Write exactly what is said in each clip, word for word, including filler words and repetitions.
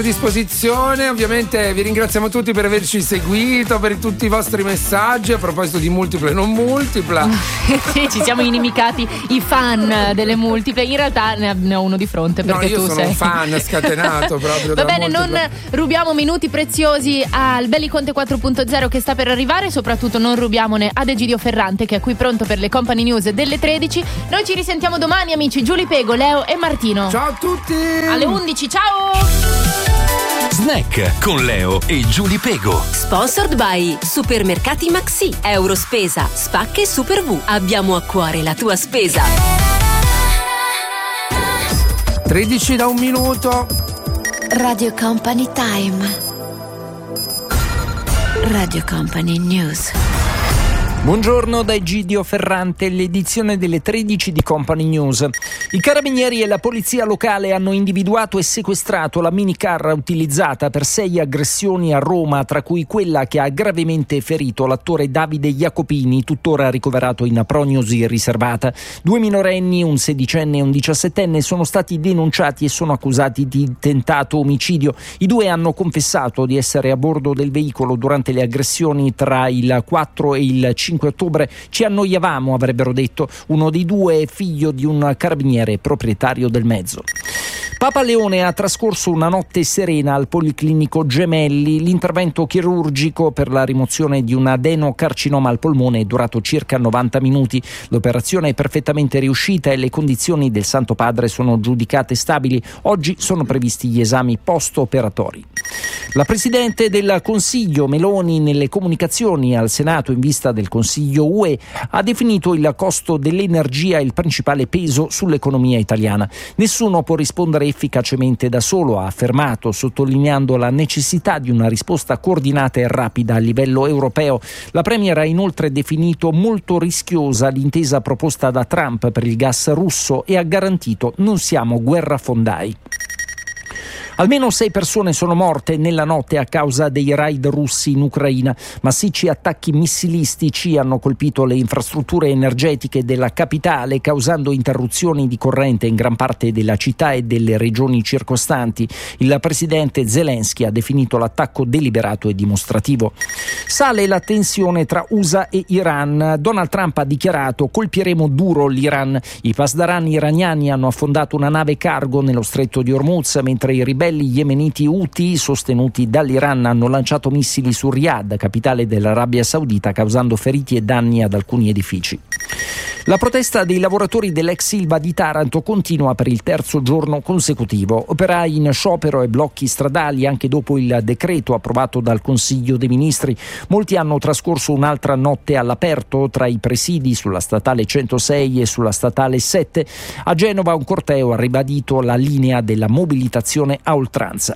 disposizione. Ovviamente vi ringraziamo tutti per averci seguito, per tutti i vostri messaggi. A proposito di multiple non multipla. Sì, ci siamo inimicati i fan delle multiple. In realtà ne ho uno di fronte perché no, io tu sono sei un fan scatenato proprio. Va bene, multiple. Non rubiamo minuti preziosi al Belli Conte quattro punto zero che sta per arrivare. Soprattutto non rubiamone ad Egidio Ferrante, che è qui pronto per le Company News delle tredici. Noi ci risentiamo domani, amici. Giulia Pego, Leo e Martino. Ciao a tutti. Alle undici, ciao. Snack con Leo e Giulia Pego. Sponsored by Supermercati Maxi, Eurospesa, Spacche e Super V. Abbiamo a cuore la tua spesa. tredici da un minuto. Radio Company Time. Radio Company News. Buongiorno da Egidio Ferrante, l'edizione delle tredici di Company News. I carabinieri e la polizia locale hanno individuato e sequestrato la minicar utilizzata per sei aggressioni a Roma, tra cui quella che ha gravemente ferito l'attore Davide Jacopini, tuttora ricoverato in prognosi riservata. Due minorenni, un sedicenne e un diciassettenne, sono stati denunciati e sono accusati di tentato omicidio. I due hanno confessato di essere a bordo del veicolo durante le aggressioni tra il quattro e il cinque ottobre. Ci annoiavamo, avrebbero detto. Uno dei due è figlio di un carabiniere proprietario del mezzo. Papa Leone ha trascorso una notte serena al Policlinico Gemelli. L'intervento chirurgico per la rimozione di un adenocarcinoma al polmone è durato circa novanta minuti. L'operazione è perfettamente riuscita e le condizioni del Santo Padre sono giudicate stabili. Oggi sono previsti gli esami post-operatori. La Presidente del Consiglio Meloni, nelle comunicazioni al Senato in vista del Consiglio U E, ha definito il costo dell'energia il principale peso sull'economia italiana. Nessuno può rispondere efficacemente da solo, ha affermato, sottolineando la necessità di una risposta coordinata e rapida a livello europeo. La Premier ha inoltre definito molto rischiosa l'intesa proposta da Trump per il gas russo e ha garantito: non siamo guerrafondai. Almeno sei persone sono morte nella notte a causa dei raid russi in Ucraina. Massicci attacchi missilistici hanno colpito le infrastrutture energetiche della capitale, causando interruzioni di corrente in gran parte della città e delle regioni circostanti. Il presidente Zelensky ha definito l'attacco deliberato e dimostrativo. Sale la tensione tra U S A e Iran. Donald Trump ha dichiarato: colpiremo duro l'Iran. I pasdaran iraniani hanno affondato una nave cargo nello stretto di Hormuz, mentre i ribelli yemeniti Houthi, sostenuti dall'Iran, hanno lanciato missili su Riyadh, capitale dell'Arabia Saudita, causando feriti e danni ad alcuni edifici. La protesta dei lavoratori dell'ex Ilva di Taranto continua per il terzo giorno consecutivo. Operai in sciopero e blocchi stradali anche dopo il decreto approvato dal Consiglio dei Ministri. Molti hanno trascorso un'altra notte all'aperto tra i presidi sulla statale centosei e sulla statale sette. A Genova un corteo ha ribadito la linea della mobilitazione a oltranza.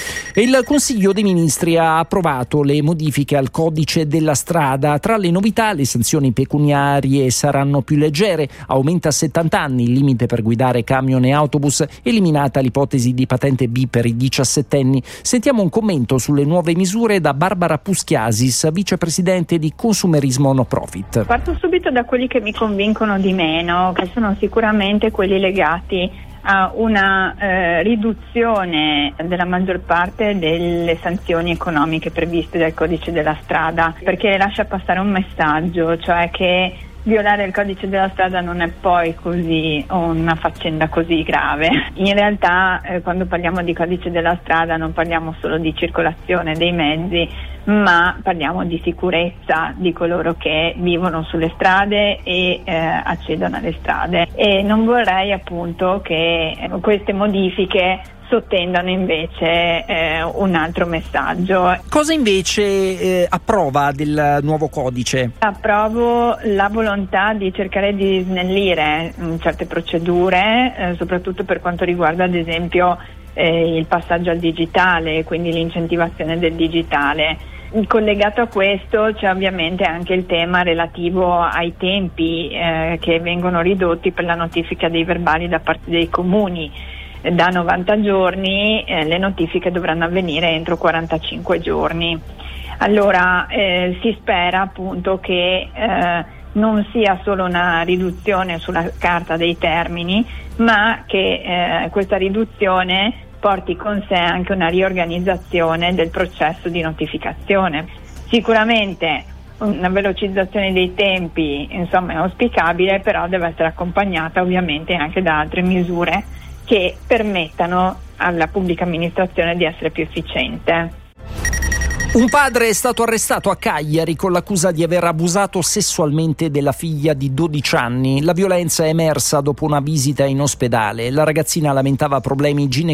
E il Consiglio dei Ministri ha approvato le modifiche al codice della strada. Tra le novità, le sanzioni pecuniarie saranno più leggere, aumenta a settanta anni il limite per guidare camion e autobus, eliminata l'ipotesi di patente B per i diciassettenni. Sentiamo un commento sulle nuove misure da Barbara Puschiasis, vicepresidente di Consumerismo No Profit. Parto subito da quelli che mi convincono di meno, che sono sicuramente quelli legati a una eh, riduzione della maggior parte delle sanzioni economiche previste dal codice della strada, perché lascia passare un messaggio, cioè che violare il codice della strada non è poi così una faccenda così grave. In realtà eh, quando parliamo di codice della strada non parliamo solo di circolazione dei mezzi, ma parliamo di sicurezza di coloro che vivono sulle strade e eh, accedono alle strade, e non vorrei appunto che eh, queste modifiche sottendano invece eh, un altro messaggio. Cosa invece eh, approva del nuovo codice? Approvo la volontà di cercare di snellire mh, certe procedure, eh, soprattutto per quanto riguarda ad esempio eh, il passaggio al digitale, quindi l'incentivazione del digitale. Collegato a questo c'è ovviamente anche il tema relativo ai tempi eh, che vengono ridotti per la notifica dei verbali da parte dei comuni. Da novanta giorni eh, le notifiche dovranno avvenire entro quarantacinque giorni. Allora eh, si spera appunto che eh, non sia solo una riduzione sulla carta dei termini, ma che eh, questa riduzione porti con sé anche una riorganizzazione del processo di notificazione. Sicuramente una velocizzazione dei tempi, insomma, è auspicabile, però deve essere accompagnata ovviamente anche da altre misure che permettano alla pubblica amministrazione di essere più efficiente. Un padre è stato arrestato a Cagliari con l'accusa di aver abusato sessualmente della figlia di dodici anni. La violenza è emersa dopo una visita in ospedale. La ragazzina lamentava problemi ginecologici